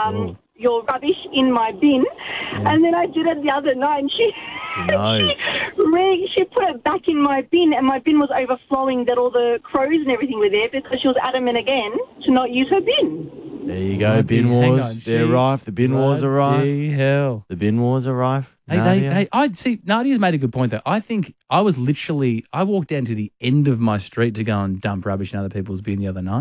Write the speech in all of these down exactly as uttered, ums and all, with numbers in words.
um, your rubbish in my bin. Yeah. And then I did it the other night, and she... Nice. she, re- she put it back in my bin, and my bin was overflowing that all the crows and everything were there because she was adamant again to not use her bin. There you go, bin wars. They're rife. The bin wars are rife. Bloody hell. The bin wars are rife. Hey, they, hey, I see. Nadia's made a good point though. I think I was literally. I walked down to the end of my street to go and dump rubbish in other people's bin the other night.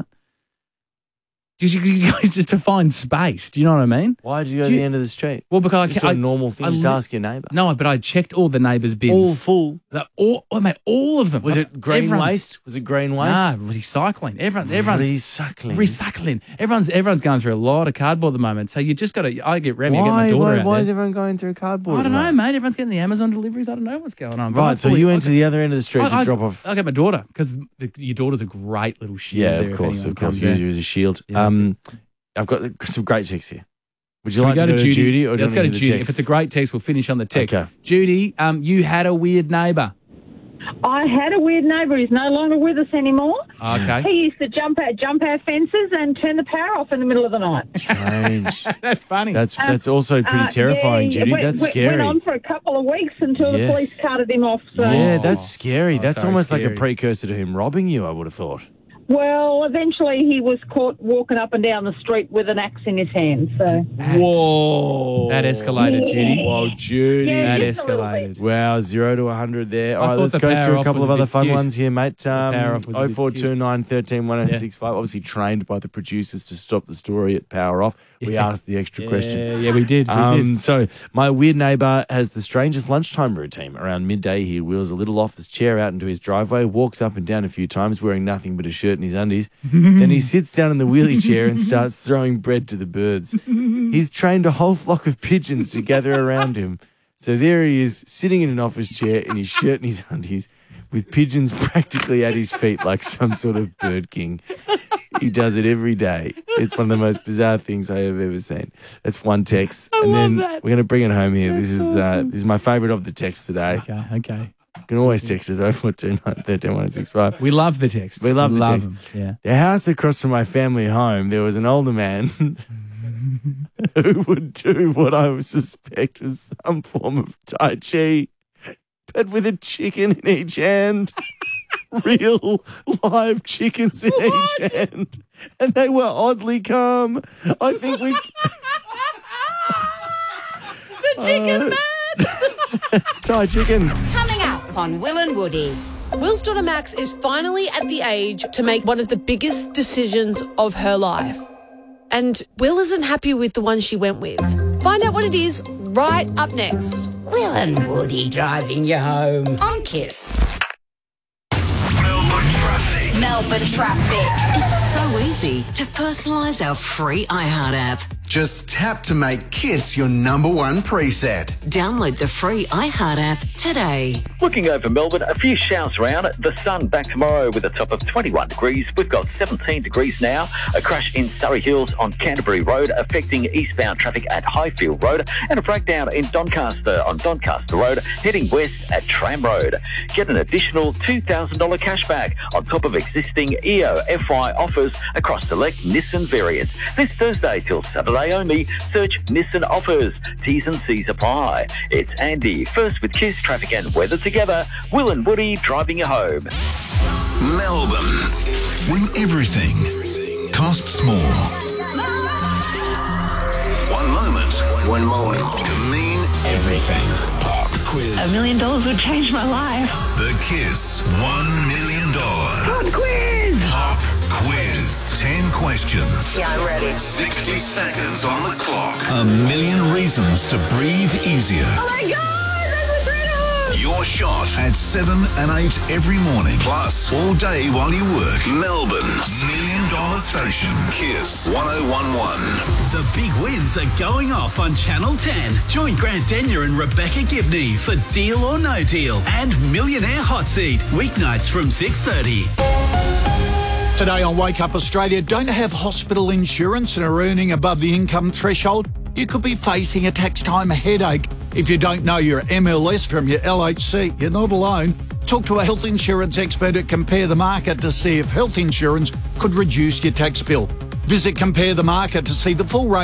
Just, just to find space. Do you know what I mean? Why did you go Do to you, the end of the street? Well, because Just I, a I normal thing. I, Just I, ask your neighbour. No, but I checked all the neighbours' bins. All full. The, all, oh, mate, all of them. Was it green Everyone's, waste? Was it green waste? Nah, recycling. Everyone, everyone's recycling. Recycling. Everyone's everyone's going through a lot of cardboard at the moment. So you just got to. I get Remy. Why? I get my daughter Why, out why there. is everyone going through cardboard? I don't know, mate. Everyone's getting the Amazon deliveries. I don't know what's going on. Right, so you went to the other end of the street I, to I, drop off. I get my daughter because your daughter's a great little shield. Yeah, there of course, if of course. comes Use there. you as a shield. Yeah, um, I've got some great checks here. Would you Should like we to go to Judy, or do Let's you go want to to do the Judy. text? If it's a great text, we'll finish on the text. Okay. Judy, um, you had a weird neighbour. I had a weird neighbour who's no longer with us anymore. Okay. He used to jump out, jump our fences and turn the power off in the middle of the night. Strange. That's funny. That's that's also pretty Uh, terrifying, yeah, Judy. Went, That's went, scary. Went on for a couple of weeks until the Yes. police carted him off. So. Yeah, that's scary. Oh, that's sorry, almost like scary. a precursor to him robbing you, I would have thought. Well, eventually he was caught walking up and down the street with an axe in his hand. So. Whoa. That escalated, Judy. Whoa, Judy. Yeah, That just a little escalated. bit. Wow, zero to one hundred there. I All right, thought let's the go power through a off couple was of a other bit fun cute. ones here, mate. Um, power off was a oh bit four two nine, one three, one oh six five. Obviously trained by the producers to stop the story at power off. We Yeah. asked the extra Yeah, question. yeah, we did. We Um, did. so my weird neighbour has the strangest lunchtime routine. Around midday, he wheels a little office chair out into his driveway, walks up and down a few times wearing nothing but a shirt and his undies. Then he sits down in the wheelie chair and starts throwing bread to the birds. He's trained a whole flock of pigeons to gather around him. So there he is, sitting in an office chair in his shirt and his undies, with pigeons practically at his feet like some sort of bird king. He does it every day. It's one of the most bizarre things I have ever seen. That's one text. I and love then that. we're going to bring it home here. That's this is uh, awesome. this is my favourite of the texts today. Okay, okay. You can always text us oh four two nine, one three, one oh six five. We love the text. We love the text. them. Yeah. The house across from my family home, there was an older man who would do what I would suspect was some form of Tai Chi, but with a chicken in each hand. Real live chickens in each hand. And they were oddly calm. I think we... The chicken Uh, man. It's Thai chicken. Coming up on Will and Woody. Will's daughter Max is finally at the age to make one of the biggest decisions of her life. And Will isn't happy with the one she went with. Find out what it is right up next. Will and Woody driving you home on Kiss. Melbourne traffic. Melbourne traffic. It's so easy to personalise our free iHeart app. Just tap to make Kiss your number one preset. Download the free iHeart app today. Looking over Melbourne, a few showers around. The sun back tomorrow with a top of twenty-one degrees. We've got seventeen degrees now. A crash in Surrey Hills on Canterbury Road affecting eastbound traffic at Highfield Road, and a breakdown in Doncaster on Doncaster Road heading west at Tram Road. Get an additional two thousand dollars cashback on top of existing E O F Y offers across select Nissan variants. This Thursday till Saturday only. Search Nissan offers. T's and C's apply. It's Andy, first with Kiss traffic and weather together. Will and Woody driving you home. Melbourne. When everything costs more. One moment. One moment. Can mean everything. Pop quiz. A million dollars would change my life. The Kiss One Million Dollar Pop quiz! Pop Quiz. Ten questions. Yeah, I'm ready. Sixty seconds on the clock. A million reasons to breathe easier. Oh my God! That's incredible! Your shot at seven and eight every morning. Plus, all day while you work. Melbourne's Million Dollar Station. Kiss one oh one one. The big wins are going off on Channel ten. Join Grant Denyer and Rebecca Gibney for Deal or No Deal and Millionaire Hot Seat. Weeknights from six thirty. Today on Wake Up Australia, don't have hospital insurance and are earning above the income threshold? You could be facing a tax time headache. If you don't know your M L S from your L H C, you're not alone. Talk to a health insurance expert at Compare the Market to see if health insurance could reduce your tax bill. Visit Compare the Market to see the full range